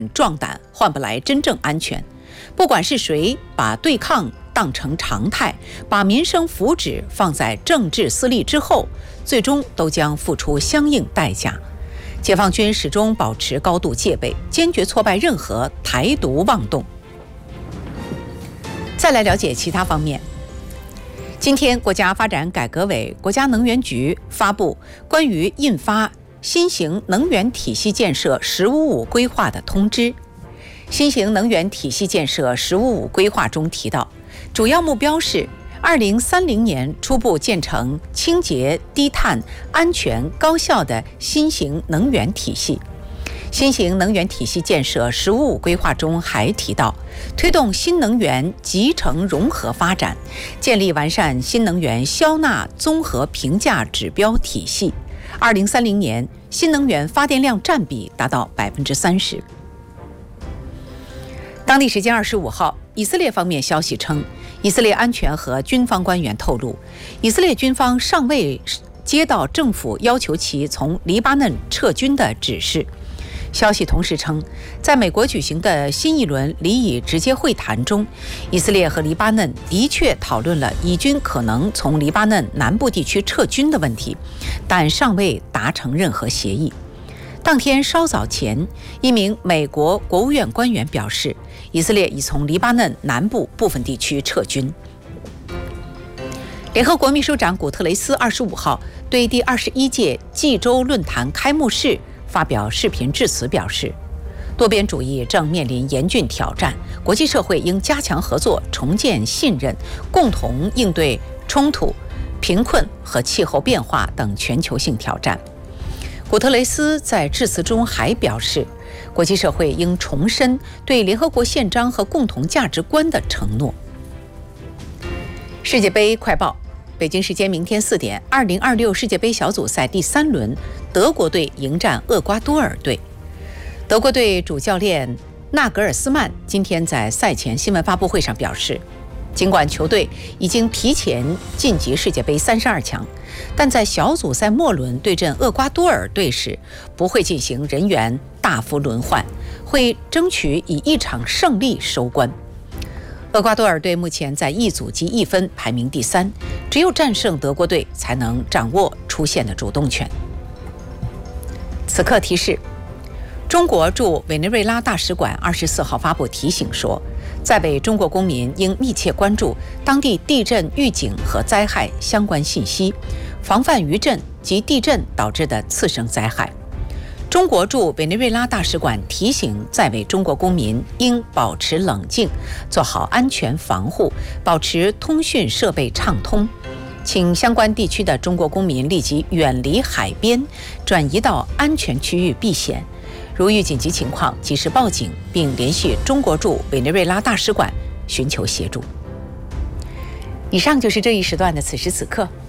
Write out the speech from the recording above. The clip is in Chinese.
壮胆，换不来真正安全。不管是谁把对抗当成常态，把民生福祉放在政治私利之后，最终都将付出相应代价。解放军始终保持高度戒备，坚决挫败任何台独妄动。再来了解其他方面。今天，国家发展改革委、国家能源局发布关于印发新型能源体系建设“十五五”规划的通知。新型能源体系建设“十五五”规划中提到，主要目标是2030年初步建成清洁、低碳、安全、高效的新型能源体系。新型能源体系建设“十五五”规划中还提到，推动新能源集成融合发展，建立完善新能源消纳综合评价指标体系。2030年，新能源发电量占比达到30%。当地时间25号，以色列方面消息称，以色列安全和军方官员透露，以色列军方尚未接到政府要求其从黎巴嫩撤军的指示。消息同时称，在美国举行的新一轮黎以直接会谈中，以色列和黎巴嫩的确讨论了以军可能从黎巴嫩南部地区撤军的问题，但尚未达成任何协议。当天稍早前，一名美国国务院官员表示，以色列已从黎巴嫩南部部分地区撤军。联合国秘书长古特雷斯25号对第21届济州论坛开幕式发表视频致辞，表示，多边主义正面临严峻挑战，国际社会应加强合作，重建信任，共同应对冲突、贫困和气候变化等全球性挑战。古特雷斯在致辞中还表示，国际社会应重申对联合国宪章和共同价值观的承诺。世界杯快报，北京时间明天4点，2026世界杯小组赛第3轮，德国队迎战厄瓜多尔队。德国队主教练纳格尔斯曼今天在赛前新闻发布会上表示，尽管球队已经提前晋级世界杯32强，但在小组赛末轮对阵厄瓜多尔队时，不会进行人员大幅轮换，会争取以1场胜利收官。厄瓜多尔队目前在一组积1分，排名第3，只有战胜德国队才能掌握出线的主动权。此刻提示，中国驻委内瑞拉大使馆24号发布提醒说，在委中国公民应密切关注当地地震预警和灾害相关信息，防范余震及地震导致的次生灾害。中国驻委内瑞拉大使馆提醒在委中国公民应保持冷静，做好安全防护，保持通讯设备畅通，请相关地区的中国公民立即远离海边，转移到安全区域避险。如遇紧急情况，及时报警，并联系中国驻委内瑞拉大使馆寻求协助。以上就是这一时段的此时此刻，